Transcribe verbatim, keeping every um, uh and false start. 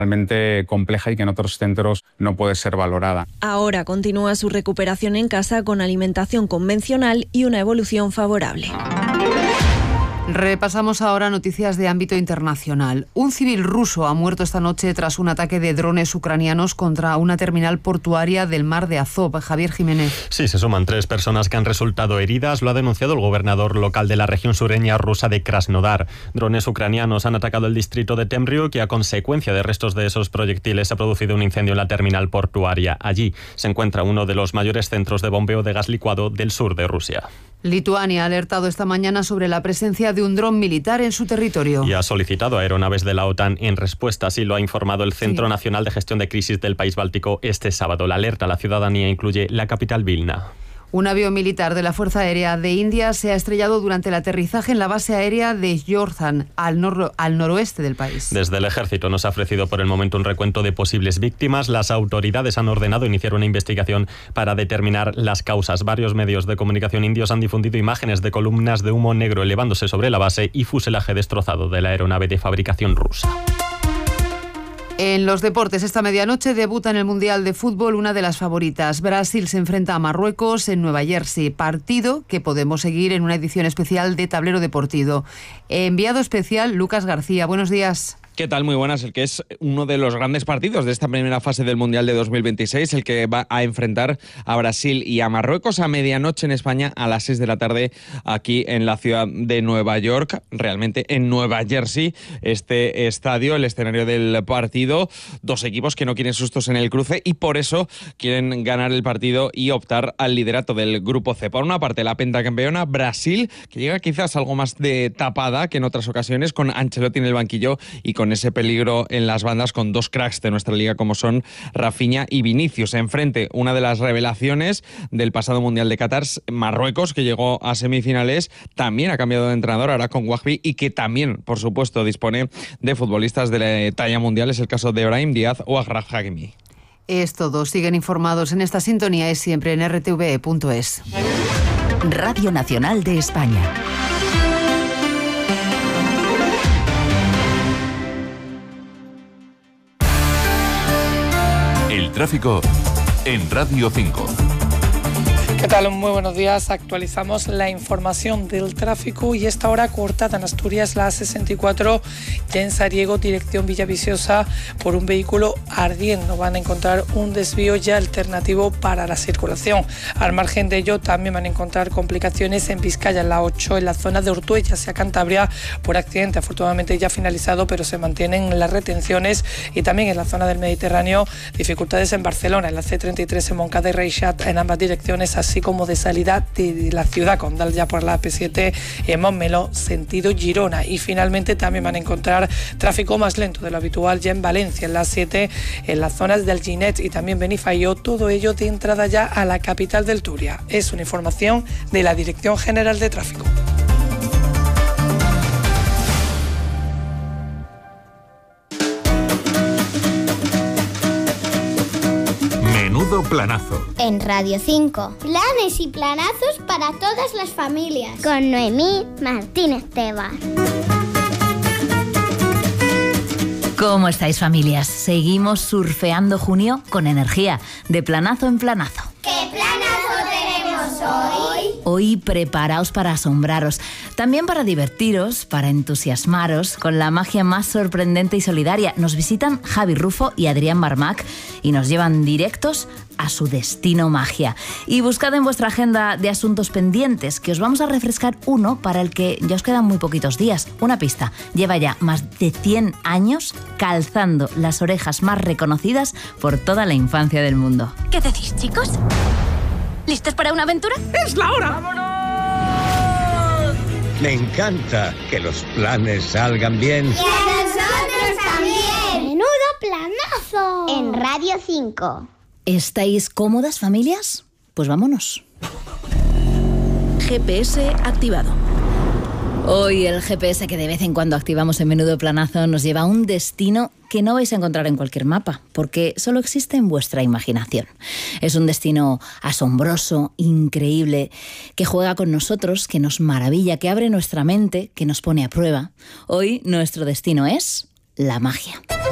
realmente compleja y que en otros centros no puede ser valorada. Ahora continúa su recuperación en casa con alimentación convencional y una evolución favorable. Repasamos ahora noticias de ámbito internacional. Un civil ruso ha muerto esta noche tras un ataque de drones ucranianos contra una terminal portuaria del mar de Azov. Javier Jiménez. Sí, se suman tres personas que han resultado heridas. Lo ha denunciado el gobernador local de la región sureña rusa de Krasnodar. Drones ucranianos han atacado el distrito de Temriuk y a consecuencia de restos de esos proyectiles se ha producido un incendio en la terminal portuaria. Allí se encuentra uno de los mayores centros de bombeo de gas licuado del sur de Rusia. Lituania ha alertado esta mañana sobre la presencia de un dron militar en su territorio. Y ha solicitado a aeronaves de la OTAN en respuesta, así lo ha informado el Centro sí. Nacional de Gestión de Crisis del País Báltico este sábado. La alerta a la ciudadanía incluye la capital Vilna. Un avión militar de la Fuerza Aérea de India se ha estrellado durante el aterrizaje en la base aérea de Jordan, al, nor- al noroeste del país. Desde el ejército nos ha ofrecido por el momento un recuento de posibles víctimas. Las autoridades han ordenado iniciar una investigación para determinar las causas. Varios medios de comunicación indios han difundido imágenes de columnas de humo negro elevándose sobre la base y fuselaje destrozado de la aeronave de fabricación rusa. En los deportes, esta medianoche debuta en el Mundial de Fútbol una de las favoritas. Brasil se enfrenta a Marruecos en Nueva Jersey, partido que podemos seguir en una edición especial de Tablero Deportivo. Enviado especial, Lucas García. Buenos días. ¿Qué tal? Muy buenas. El que es uno de los grandes partidos de esta primera fase del Mundial de dos mil veintiséis, el que va a enfrentar a Brasil y a Marruecos a medianoche en España, a las seis de la tarde aquí en la ciudad de Nueva York, realmente en Nueva Jersey, este estadio, el escenario del partido. Dos equipos que no quieren sustos en el cruce y por eso quieren ganar el partido y optar al liderato del Grupo C. Por una parte, la pentacampeona Brasil, que llega quizás algo más de tapada que en otras ocasiones, con Ancelotti en el banquillo y con ese peligro en las bandas, con dos cracks de nuestra liga como son Rafinha y Vinicius. Enfrente, una de las revelaciones del pasado Mundial de Qatar, Marruecos, que llegó a semifinales, también ha cambiado de entrenador, ahora con Wahbi, y que también, por supuesto, dispone de futbolistas de la talla mundial. Es el caso de Brahim Díaz o Achraf Hakimi. Es todo. Siguen informados en esta sintonía, es siempre en r t v e punto es. Radio Nacional de España. El tráfico en Radio cinco. ¿Qué tal? Muy buenos días. Actualizamos la información del tráfico y esta hora cortada en Asturias la A sesenta y cuatro, ya en Sariego, dirección Villaviciosa, por un vehículo ardiendo. Van a encontrar un desvío ya alternativo para la circulación. Al margen de ello, también van a encontrar complicaciones en Vizcaya, en la ocho, en la zona de Ortuella hacia Cantabria, por accidente. Afortunadamente ya finalizado, pero se mantienen las retenciones. Y también en la zona del Mediterráneo, dificultades en Barcelona, en la C treinta y tres en Montcada y Reixat, en ambas direcciones, así como de salida de la ciudad condal ya por la A P siete en Montmeló, sentido Girona. Y finalmente también van a encontrar tráfico más lento de lo habitual ya en Valencia, en la A siete, en las zonas del Ginet y también Benifayó, todo ello de entrada ya a la capital del Turia. Es una información de la Dirección General de Tráfico. Planazo. En Radio cinco. Planes y planazos para todas las familias. Con Noemí Martínez Tebas. ¿Cómo estáis, familias? Seguimos surfeando junio con energía, de planazo en planazo. ¿Qué planazo tenemos hoy? Hoy preparaos para asombraros, también para divertiros, para entusiasmaros con la magia más sorprendente y solidaria. Nos visitan Javi Rufo y Adrián Marmac y nos llevan directos a su destino magia. Y buscad en vuestra agenda de asuntos pendientes, que os vamos a refrescar uno para el que ya os quedan muy poquitos días. Una pista: lleva ya más de cien años calzando las orejas más reconocidas por toda la infancia del mundo. ¿Qué decís, chicos? ¿Listos para una aventura? ¡Es la hora! ¡Vámonos! Me encanta que los planes salgan bien. ¡Y a nosotros también! ¡Menudo planazo! En Radio cinco. ¿Estáis cómodas, familias? Pues vámonos. G P S activado. Hoy el G P S que de vez en cuando activamos en Menudo Planazo nos lleva a un destino que no vais a encontrar en cualquier mapa, porque solo existe en vuestra imaginación. Es un destino asombroso, increíble, que juega con nosotros, que nos maravilla, que abre nuestra mente, que nos pone a prueba. Hoy nuestro destino es la magia.